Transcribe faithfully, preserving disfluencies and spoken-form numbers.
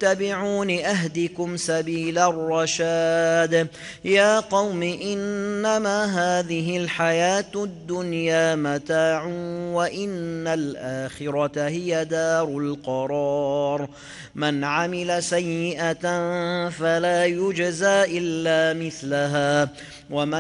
واتبعون أهدكم سبيل الرشاد يا قوم إنما هذه الحياة الدنيا متاع وإن الآخرة هي دار القرار من عمل سيئة فلا يجزى إلا مثلها ومن